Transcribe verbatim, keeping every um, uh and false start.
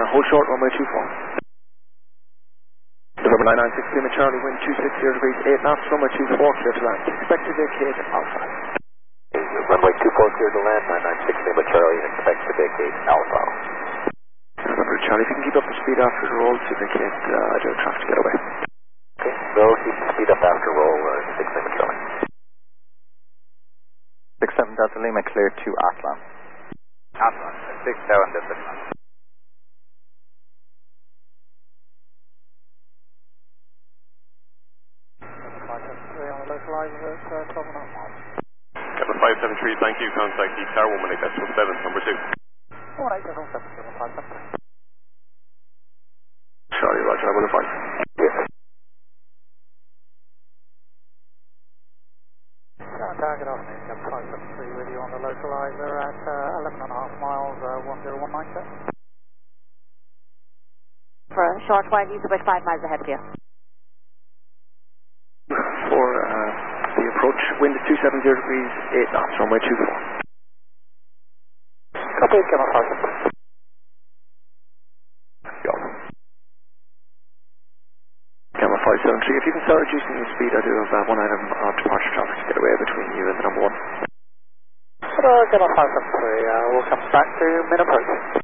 hold short, runway two four. November nine nine six, Lima Charlie, wind two six zero degrees, eight knots, runway two four, clear to land. Expect to vacate Alpha. Runway two four, clear to land, nine nine six, Lima Charlie, and expect to vacate Alpha. November Charlie, if you can keep up the speed after the roll to vacate uh, Ideal Traffic Getaway. Okay, go keep the speed up after roll, uh, six Lima Charlie. six seven Delta Lima, clear to Atlan. Atlan, six seven Delta Lima. Kepler five seven three, thank you. Contact the Tower one one eight decimal seven, number two. one eight decimal seven, five seven three. Charlie, Roger, I will advise. Yes. Target afternoon, Kepler five seven three with you on the localizer at uh, eleven and a half miles, uh, one zero one nine six. For a short while, use the wind five miles ahead of you. For uh, the approach, wind is two seven zero degrees, eight knots, runway two four. Copy, Kepler five seven three. Go. Camera five seven three, if you can start reducing your speed, I do have uh, one item of departure traffic to get away between you and the number one. Kepler five seven three, uh, we'll come back to mid approach.